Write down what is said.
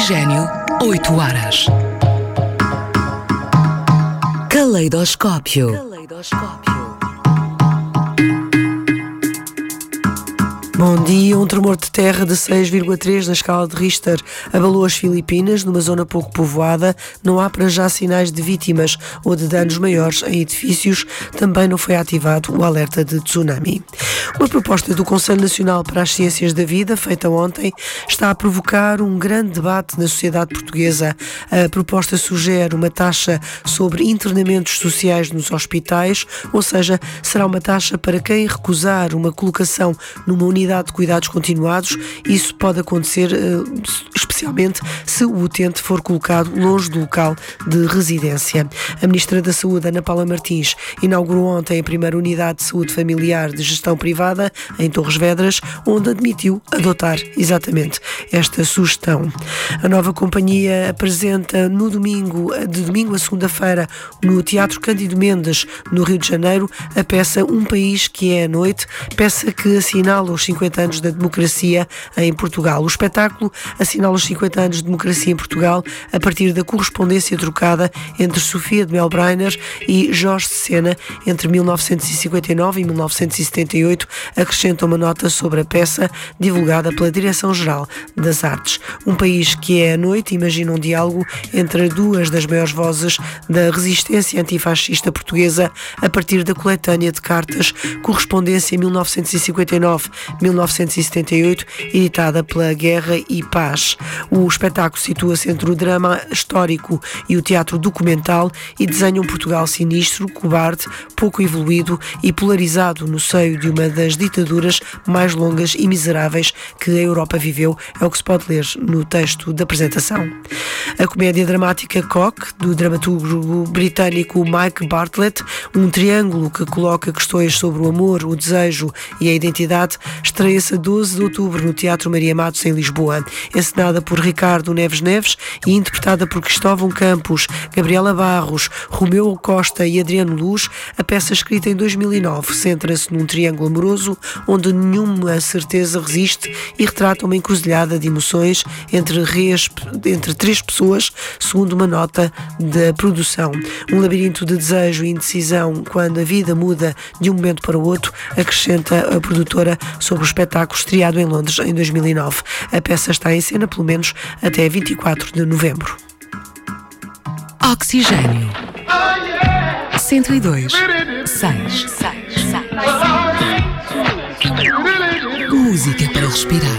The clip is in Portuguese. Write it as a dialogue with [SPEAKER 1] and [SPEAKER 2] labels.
[SPEAKER 1] Oxigênio, 8 horas. Caleidoscópio.
[SPEAKER 2] Bom dia. Um tremor de terra de 6,3 na escala de Richter abalou as Filipinas, numa zona pouco povoada. Não há para já sinais de vítimas ou de danos maiores em edifícios. Também não foi ativado o alerta de tsunami. Uma proposta do Conselho Nacional para as Ciências da Vida, feita ontem, está a provocar um grande debate na sociedade portuguesa. A proposta sugere uma taxa sobre internamentos sociais nos hospitais, ou seja, será uma taxa para quem recusar uma colocação numa unidade de cuidados continuados. Isso pode acontecer especialmente se o utente for colocado longe do local de residência. A Ministra da Saúde, Ana Paula Martins, inaugurou ontem a primeira unidade de saúde familiar de gestão privada em Torres Vedras, onde admitiu adotar exatamente esta sugestão. A nova companhia apresenta de domingo a segunda-feira, no Teatro Cândido Mendes, no Rio de Janeiro, a peça Um País que é a Noite, peça que assinala os 50 anos da democracia em Portugal. O espetáculo assinala os 50 anos de democracia em Portugal a partir da correspondência trocada entre Sofia de Melbrenner e Jorge de Sena entre 1959 e 1978, acrescenta uma nota sobre a peça divulgada pela Direção-Geral das Artes. Um País que é a Noite imagina um diálogo entre duas das maiores vozes da resistência antifascista portuguesa a partir da coletânea de cartas Correspondência 1959-1978, editada pela Guerra e Paz. O espetáculo situa-se entre o drama histórico e o teatro documental e desenha um Portugal sinistro, cobarde, pouco evoluído e polarizado no seio de uma das ditaduras mais longas e miseráveis que a Europa viveu, é o que se pode ler no texto da apresentação. A comédia dramática Cock, do dramaturgo britânico Mike Bartlett, um triângulo que coloca questões sobre o amor, o desejo e a identidade, estreia-se a 12 de outubro no Teatro Maria Matos, em Lisboa. Encenada por Ricardo Neves Neves e interpretada por Cristóvão Campos, Gabriela Barros, Romeu Costa e Adriano Luz, a peça, escrita em 2009, centra-se num triângulo amoroso onde nenhuma certeza resiste e retrata uma encruzilhada de emoções entre três pessoas, segundo uma nota da produção. Um labirinto de desejo e indecisão quando a vida muda de um momento para o outro, acrescenta a produtora sobre o espetáculo estreado em Londres em 2009. A peça está em cena pelo menos até 24 de novembro.
[SPEAKER 1] Oxigênio. 102.6. Música para respirar.